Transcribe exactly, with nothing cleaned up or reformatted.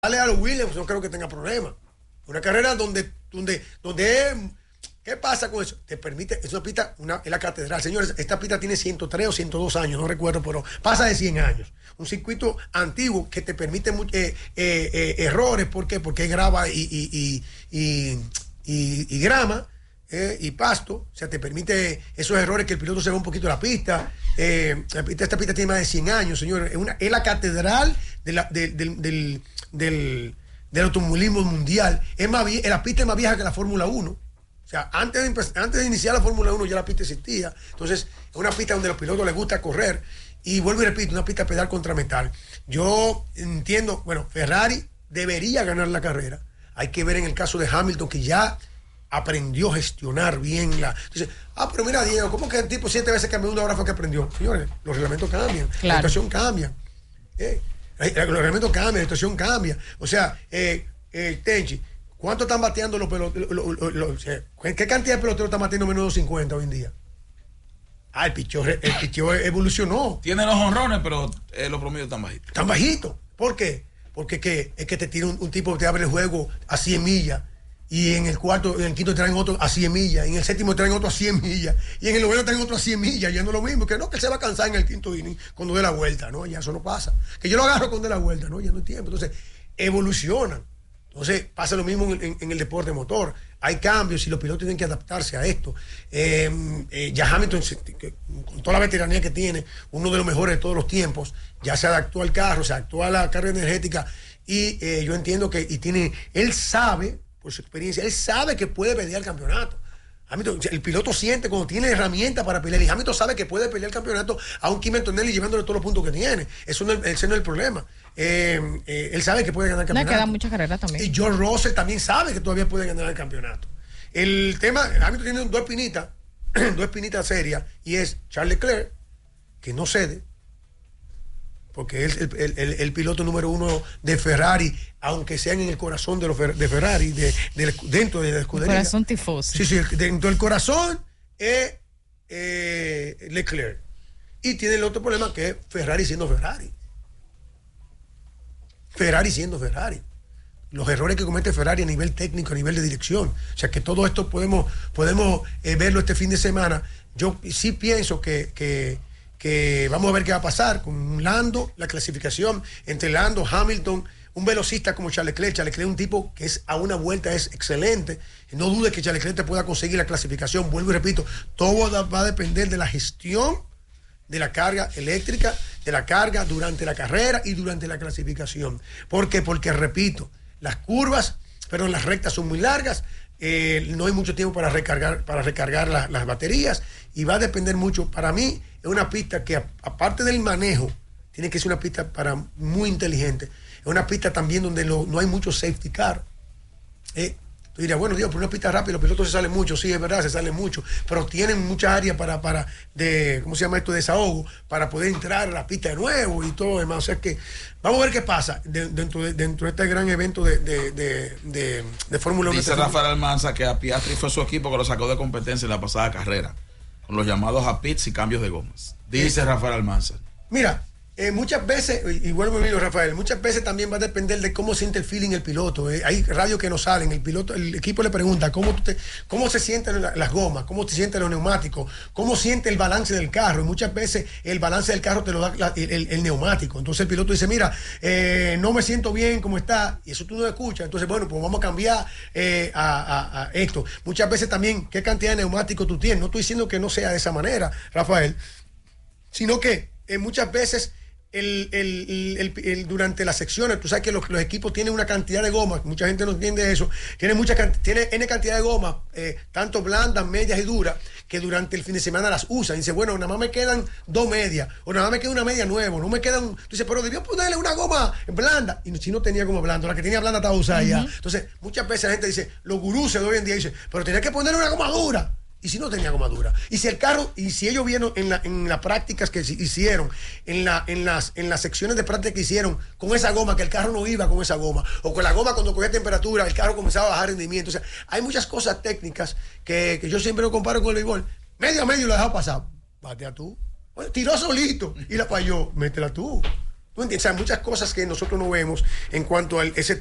Dale a los Williams, no creo que tenga problema. Una carrera donde, donde, donde, ¿qué pasa con eso? Te permite, es una pista, una, es la catedral. Señores, esta pista tiene ciento tres o ciento dos años, no recuerdo, pero pasa de cien años. Un circuito antiguo que te permite eh, eh, eh, errores, ¿por qué? Porque hay grava y, y, y, y, y, y grama. Eh, y pasto, o sea, te permite esos errores que el piloto se va un poquito de la pista. Eh, la pista esta pista tiene más de cien años, señores. Es, una, es la catedral de la, de, de, del, del, del automovilismo mundial. Es más, la pista es más vieja que la Fórmula uno. O sea, antes de, antes de iniciar la Fórmula uno ya la pista existía. Entonces, es una pista donde a los pilotos les gusta correr. Y vuelvo y repito, una pista pedal contra metal. Yo entiendo, bueno, Ferrari debería ganar la carrera. Hay que ver en el caso de Hamilton, que ya aprendió a gestionar bien la... Dice, ah, pero mira, Diego, ¿cómo que el tipo siete veces cambió una hora fue que aprendió? Señores, los reglamentos cambian, claro. La situación cambia. Eh, los reglamentos cambian, la situación cambia. O sea, eh, eh, Tenchi, ¿cuánto están bateando los peloteros? Lo, lo, lo, o sea, ¿qué cantidad de peloteros están bateando menos de cincuenta hoy en día? Ah, el picheo, el picheo evolucionó. Tiene los honrones, pero eh, los promedios están bajitos. Están bajitos. ¿Por qué? Porque ¿qué? Es que te tira un, un tipo que te abre el juego a cien millas. Y en el cuarto, en el quinto traen otro a cien millas, en el séptimo traen otro a cien millas, y en el noveno traen otro a cien millas, ya no es lo mismo, que no, que se va a cansar en el quinto inning cuando dé la vuelta, ¿no? Ya eso no pasa. Que yo lo agarro cuando dé la vuelta, ¿no? Ya no hay tiempo. Entonces, evolucionan. Entonces, pasa lo mismo en, en, en el deporte motor. Hay cambios y los pilotos tienen que adaptarse a esto. Eh, eh, ya Hamilton, que, con toda la veteranía que tiene, uno de los mejores de todos los tiempos, ya se adaptó al carro, se adaptó a la carga energética, y eh, yo entiendo que, y tiene, él sabe, por su experiencia, él sabe que puede pelear el campeonato. Hamilton, el piloto siente cuando tiene herramientas para pelear, y Hamilton sabe que puede pelear el campeonato a un Kimi Antonelli llevándole todos los puntos que tiene. Eso no, ese no es el problema. Eh, eh, él sabe que puede ganar el campeonato. Le quedan muchas carreras también. Y George Russell también sabe que todavía puede ganar el campeonato. El tema, Hamilton tiene dos espinitas, dos espinitas serias, y es Charles Leclerc, que no cede, porque es el, el, el, el piloto número uno de Ferrari, aunque sean en el corazón de, los, de Ferrari, de, de, dentro de la escudería. El corazón tifoso. Sí, sí, dentro del corazón es eh, Leclerc. Y tiene el otro problema, que es Ferrari siendo Ferrari. Ferrari siendo Ferrari. Los errores que comete Ferrari a nivel técnico, a nivel de dirección. O sea, que todo esto podemos, podemos eh, verlo este fin de semana. Yo sí pienso que... que que vamos a ver qué va a pasar con Lando, la clasificación entre Lando, Hamilton, un velocista como Charles Leclerc. Charles Leclerc es un tipo que es a una vuelta es excelente. No dudes que Charles Leclerc te pueda conseguir la clasificación. Vuelvo y repito, todo va a depender de la gestión de la carga eléctrica, de la carga durante la carrera y durante la clasificación. ¿Por qué? Porque, repito, las curvas, pero las rectas son muy largas. Eh, no hay mucho tiempo para recargar, para recargar la, las baterías, y va a depender mucho. Para mí es una pista que, aparte del manejo, tiene que ser una pista para muy inteligente. Es una pista también donde lo, no hay mucho safety car. Eh, tú dirías, bueno, Dios, por una pista rápida los pilotos se salen mucho. Sí, es verdad, se salen mucho, pero tienen muchas áreas para, para de, ¿cómo se llama esto? De desahogo, para poder entrar a la pista de nuevo y todo lo demás. O sea que vamos a ver qué pasa de, dentro, de, dentro de este gran evento de, de, de, de, de Fórmula uno. Dice Rafael Almanza que a Piastri fue su equipo que lo sacó de competencia en la pasada carrera, con los llamados a pits y cambios de gomas. Dice Rafael Almanza. Mira, eh, muchas veces, y vuelvo a decirlo, Rafael, muchas veces también va a depender de cómo siente el feeling el piloto. Eh. Hay radios que no salen, el piloto, el equipo le pregunta cómo, tú te, cómo se sienten la, las gomas, cómo se sienten los neumáticos, cómo siente el balance del carro, y muchas veces el balance del carro te lo da la, el, el, el neumático. Entonces el piloto dice, mira, eh, no me siento bien como está, y eso tú no escuchas. Entonces, bueno, pues vamos a cambiar eh, a, a, a esto. Muchas veces también, ¿qué cantidad de neumáticos tú tienes? No estoy diciendo que no sea de esa manera, Rafael, sino que eh, muchas veces El, el, el, el, durante las secciones, tú sabes que los, los equipos tienen una cantidad de gomas, mucha gente no entiende eso, tiene mucha tiene N cantidad de gomas, eh, tanto blandas, medias y duras, que durante el fin de semana las usan. Y dice, bueno, nada más me quedan dos medias, o nada más me queda una media nueva, no me quedan. Tú dices, pero debió ponerle una goma blanda, y si no tenía goma blanda, la que tenía blanda estaba usada uh-huh. ya. Entonces, muchas veces la gente dice, los gurús de hoy en día dicen, pero tenía que ponerle una goma dura. Y si no tenía goma dura, y si el carro, y si ellos vieron en las en la prácticas que hicieron, en, la, en, las, en las secciones de práctica que hicieron con esa goma, que el carro no iba con esa goma, o con la goma cuando cogía temperatura, el carro comenzaba a bajar rendimiento. O sea, hay muchas cosas técnicas que, que yo siempre lo comparo con el béisbol. Medio a medio lo dejaba pasar. Batea tú. Bueno, tiró solito y la falló. Métela tú. ¿Tú entiendes? O sea, muchas cosas que nosotros no vemos en cuanto a ese